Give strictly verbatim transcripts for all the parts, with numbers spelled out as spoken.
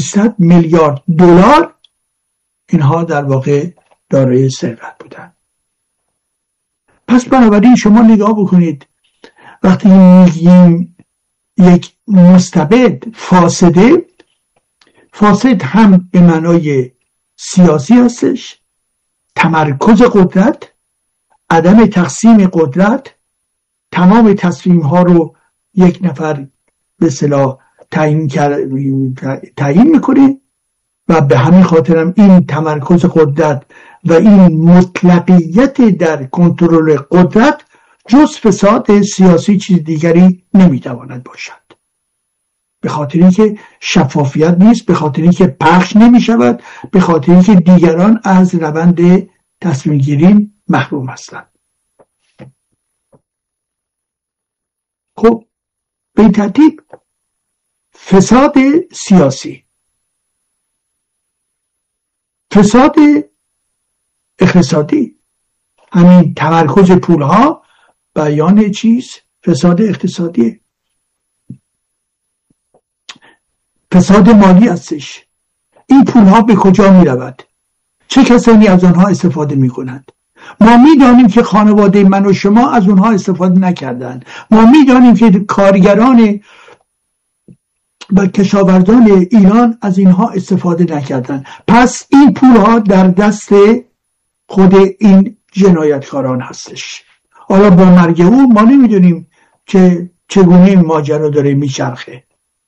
سیصد میلیارد دلار اینها در واقع دارای ثروت بودن. پس بنابراین شما نگاه بکنید وقتی میگیم یک مستبد فاسده، فاسد هم به معنای سیاسی هستش، تمرکز قدرت، عدم تقسیم قدرت، تمام تصمیم ها رو یک نفر به اصطلاح تعیین تعیین میکنه و به همین خاطرم این تمرکز قدرت و این مطلقیت در کنترل قدرت جز فساد سیاسی چیز دیگری نمیتواند باشد. به خاطر اینکه شفافیت نیست، به خاطر اینکه پخش نمیشود، به خاطر اینکه دیگران از روند تصمیم گیری محروم هستند. خب به این ترتیب فساد سیاسی، فساد اقتصادی، همین تمرکز پولها بیان چیز فساد اقتصادی، فساد مالی هستش. این پولها به کجا می رود؟ چه کسانی از آنها استفاده می کنند؟ ما می دانیم که خانواده من و شما از آنها استفاده نکردند. ما می دانیم که کارگران و کشاورزان ایران از اینها استفاده نکردند. پس این پولها در دست خود این جنایتکاران هستش. حالا با مرگ او ما نمیدونیم که چگونه این ماجرا داره میچرخه.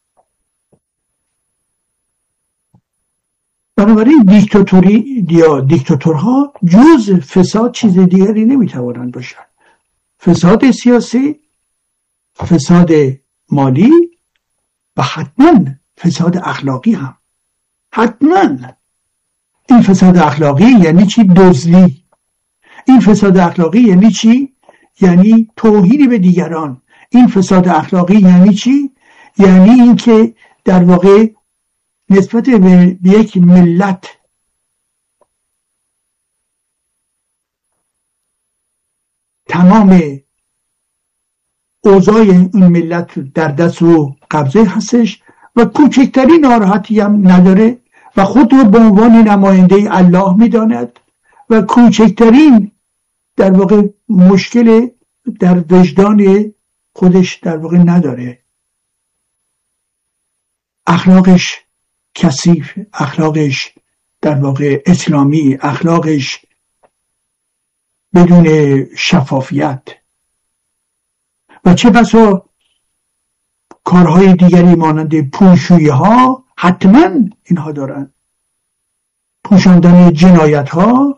بنابراین دیکتاتوری یا دیکتاتورها جز فساد چیز دیگری نمیتوانند باشند. فساد سیاسی، فساد مالی و حتما فساد اخلاقی هم. حتما این فساد اخلاقی یعنی چی؟ دزدی. این فساد اخلاقی یعنی چی؟ یعنی توهین به دیگران. این فساد اخلاقی یعنی چی؟ یعنی این که در واقع نسبت به یک ملت تمام اوضاع این ملت در دست و قبضه هستش و کوچکترین ناراحتی هم نداره و خود رو به عنوان نماینده الله میداند و کوچکترین در واقع مشکل در وجدان خودش در واقع نداره. اخلاقش کثیف، اخلاقش در واقع اسلامی، اخلاقش بدون شفافیت و چه بسا کارهای دیگری مانند پولشویی ها حتما اینها دارن، پوشاندن جنایت ها،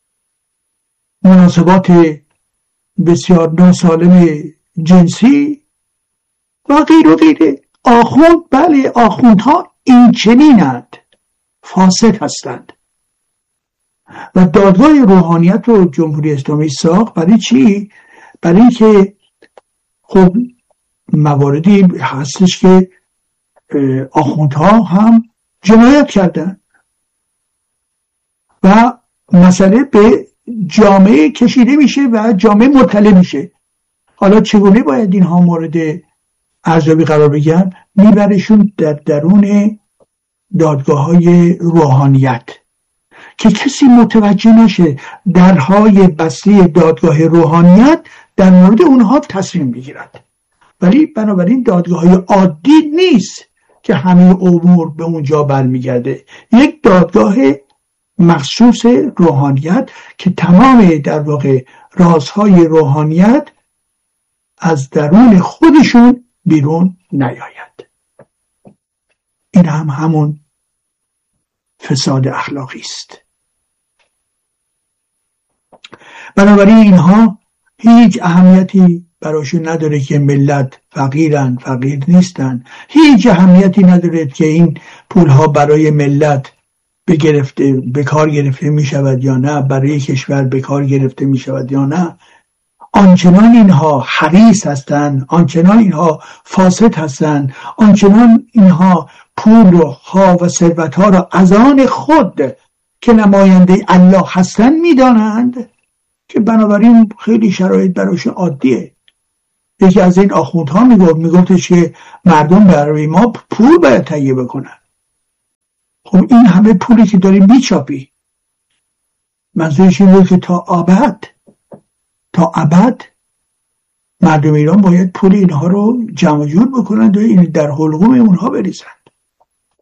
مناسبات بسیار ناسالم جنسی و غیر و غیره. آخوند، بله آخوندها این چنینند، فاسد هستند و دادگاه روحانیت رو جمهوری اسلامی ساخت برای چی؟ برای اینکه خب مواردی هستش که آخوندها هم جنایت کردن و مسئله به جامعه کشیده میشه و جامعه مطلع میشه. حالا چگونه باید اینها مورد ارزیابی قرار بگیرن؟ میبرشون در درون دادگاه های روحانیت که کسی متوجه نشه درهای بسته دادگاه روحانیت در مورد اونها تصمیم بگیرد. ولی بنابراین دادگاه های عادی نیست که همه امور به اونجا برمیگرده. یک دادگاه مخصوص روحانیت که تمام در واقع رازهای روحانیت از درون خودشون بیرون نیاید. این هم همون فساد اخلاقی است. بنابراین اینها هیچ اهمیتی براشون نداره که ملت فقیرن، فقیر نیستن. هیچ اهمیتی نداره که این پولها برای ملت بگرفته به کار گرفته می شود یا نه، برای کشور به کار گرفته می شود یا نه. آنچنان اینها حریص هستند، آنچنان اینها فاسد هستند، آنچنان اینها پول و ها و ثروت ها را از آن خود که نماینده الله هستند می دانند که بنابراین خیلی شرایط برایشون عادیه. یکی از این آخوندها می گفت می گفتش که مردم برای ما پول باید تهیه بکنن. خب این همه پولی که داری میچاپی، منظورش اینه که تا ابد تا ابد مردم ایران باید پول اینها رو جمع جور بکنند و این در حلقوم اونها بریزند.